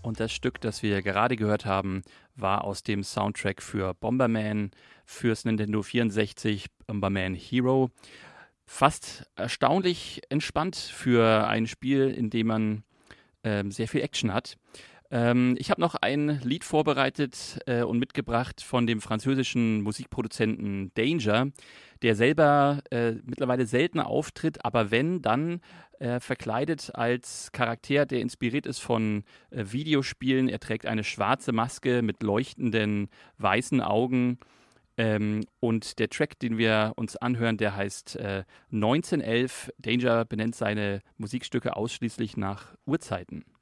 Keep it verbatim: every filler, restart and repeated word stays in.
Und das Stück, das wir gerade gehört haben, war aus dem Soundtrack für Bomberman fürs Nintendo vierundsechzig, Bomberman Hero. Fast erstaunlich entspannt für ein Spiel, in dem man ähm, sehr viel Action hat. Ähm, ich habe noch ein Lied vorbereitet äh, und mitgebracht von dem französischen Musikproduzenten Danger, der selber äh, mittlerweile seltener auftritt, aber wenn, dann äh, verkleidet als Charakter, der inspiriert ist von äh, Videospielen. Er trägt eine schwarze Maske mit leuchtenden weißen Augen. Ähm, und der Track, den wir uns anhören, der heißt äh, neunzehnhundertelf. Danger benennt seine Musikstücke ausschließlich nach Uhrzeiten.